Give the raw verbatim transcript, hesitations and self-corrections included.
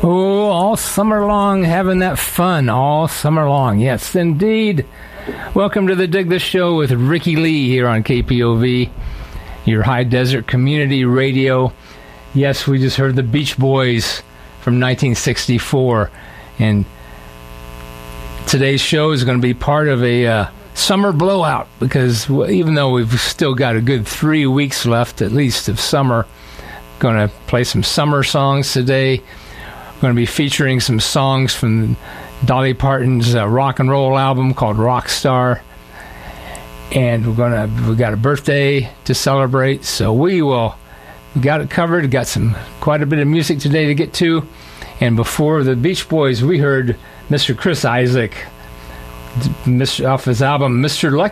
Oh, all summer long, having that fun all summer long. Yes, indeed. Welcome to the Dig This Show with Ricky Lee here on K P O V, your high desert community radio. Yes, we just heard the Beach Boys from nineteen sixty-four, and today's show is going to be part of a uh, summer blowout, because even though we've still got a good three weeks left at least of summer, going to play some summer songs today. We're going to be featuring some songs from Dolly Parton's uh, rock and roll album called Rockstar, and we're going to we got a birthday to celebrate, so we will we got it covered. Got some quite a bit of music today to get to, and before the Beach Boys, we heard Mister Chris Isaak off his album Mister Lucky.